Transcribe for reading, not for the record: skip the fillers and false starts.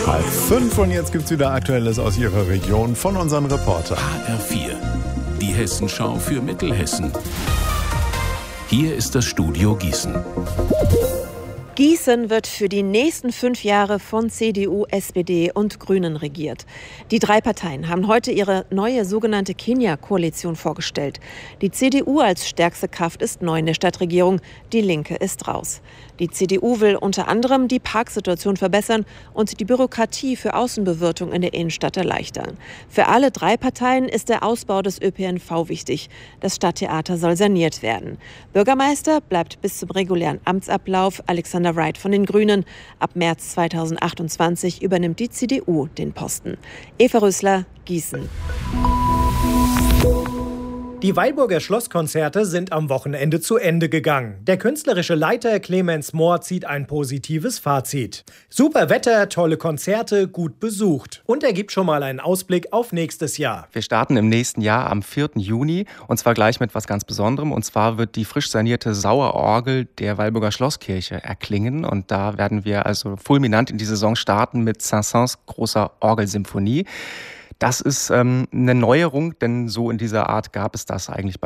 4:30 und jetzt gibt's wieder Aktuelles aus Ihrer Region von unseren Reportern. HR4, die Hessenschau für Mittelhessen. Hier ist das Studio Gießen. Gießen wird für die nächsten 5 Jahre von CDU, SPD und Grünen regiert. Die 3 Parteien haben heute ihre neue sogenannte Kenia-Koalition vorgestellt. Die CDU als stärkste Kraft ist neu in der Stadtregierung, die Linke ist raus. Die CDU will unter anderem die Parksituation verbessern und die Bürokratie für Außenbewirtung in der Innenstadt erleichtern. Für alle 3 Parteien ist der Ausbau des ÖPNV wichtig. Das Stadttheater soll saniert werden. Bürgermeister bleibt bis zum regulären Amtsablauf Alexander Wright von den Grünen. Ab März 2028 übernimmt die CDU den Posten. Eva Rösler, Gießen. Die Weilburger Schlosskonzerte sind am Wochenende zu Ende gegangen. Der künstlerische Leiter Clemens Mohr zieht ein positives Fazit. Super Wetter, tolle Konzerte, gut besucht. Und er gibt schon mal einen Ausblick auf nächstes Jahr. Wir starten im nächsten Jahr am 4. Juni und zwar gleich mit was ganz Besonderem. Und zwar wird die frisch sanierte Sauerorgel der Weilburger Schlosskirche erklingen. Und da werden wir also fulminant in die Saison starten mit Saint-Saëns großer Orgelsymphonie. Das ist eine Neuerung, denn so in dieser Art gab es das eigentlich